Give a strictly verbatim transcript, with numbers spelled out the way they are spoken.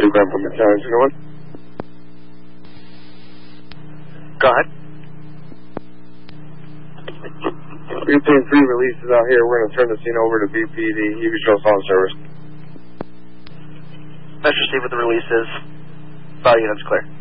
two Grand Plymouth Towers, you know what? Go ahead. We're doing three releases out here. We're going to turn the scene over to B P D. You can show us on service. Mesh received with the releases. Fire units clear.